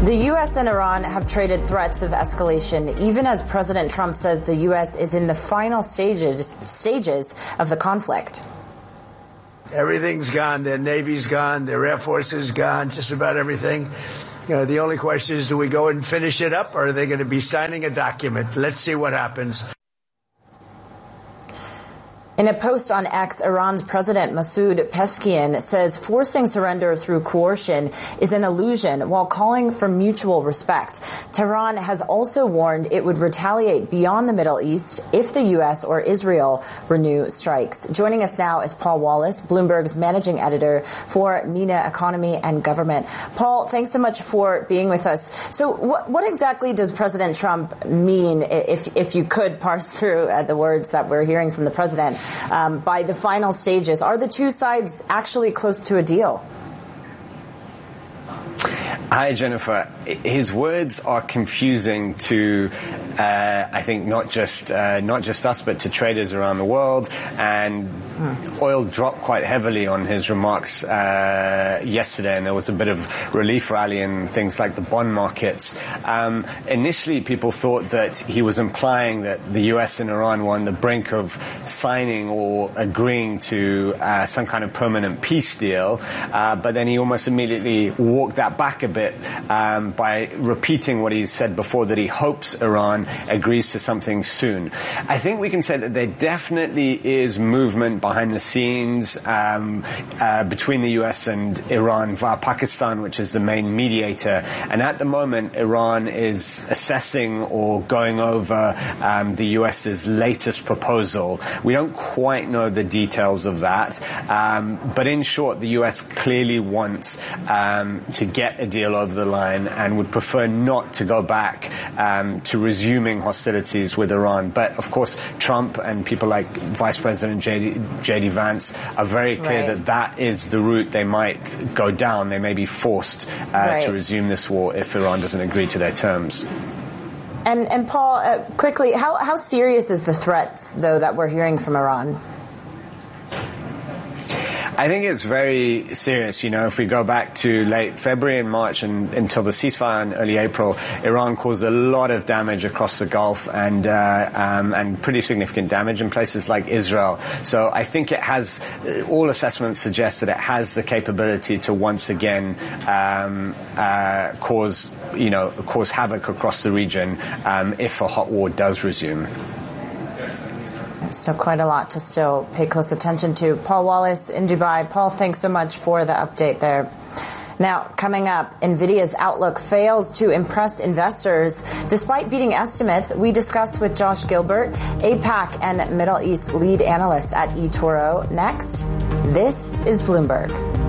The U.S. and Iran have traded threats of escalation, even as President Trump says the U.S. is in the final stages of the conflict. Everything's gone. Their Navy's gone. Their Air Force is gone. Just about everything. The only question is, do we go and finish it up, or are they going to be signing a document? Let's see what happens. In a post on X, Iran's President Masoud Pezeshkian says forcing surrender through coercion is an illusion while calling for mutual respect. Tehran has also warned it would retaliate beyond the Middle East if the U.S. or Israel renew strikes. Joining us now is Paul Wallace, Bloomberg's managing editor for MENA Economy and Government. Paul, thanks so much for being with us. So what exactly does President Trump mean, if you could parse through the words that we're hearing from the president? By the final stages, are the two sides actually close to a deal? Hi, Jennifer. His words are confusing to, I think, not just us, but to traders around the world. And oil dropped quite heavily on his remarks yesterday, and there was a bit of relief rally in things like the bond markets. Initially, people thought that he was implying that the U.S. and Iran were on the brink of signing or agreeing to some kind of permanent peace deal, but then he almost immediately walked that back a bit by repeating what he said before, that he hopes Iran agrees to something soon. I think we can say that there definitely is movement behind the scenes between the U.S. and Iran via Pakistan, which is the main mediator. And at the moment, Iran is assessing or going over the U.S.'s latest proposal. We don't quite know the details of that. But in short, the U.S. clearly wants to get a deal over the line and would prefer not to go back to resuming hostilities with Iran. But, of course, Trump and people like Vice President J.D. Vance are very clear that is the route they might go down. They may be forced to resume this war if Iran doesn't agree to their terms. And Paul, quickly, how serious is the threats, though, that we're hearing from Iran? I think it's very serious. If we go back to late February and March and until the ceasefire in early April, Iran caused a lot of damage across the Gulf and pretty significant damage in places like Israel. So I think it has, all assessments suggest that it has the capability to once again cause havoc across the region if a hot war does resume. So quite a lot to still pay close attention to. Paul Wallace in Dubai. Paul, thanks so much for the update there. Now, coming up, NVIDIA's outlook fails to impress investors. Despite beating estimates, we discuss with Josh Gilbert, APAC and Middle East lead analyst at eToro. Next, this is Bloomberg.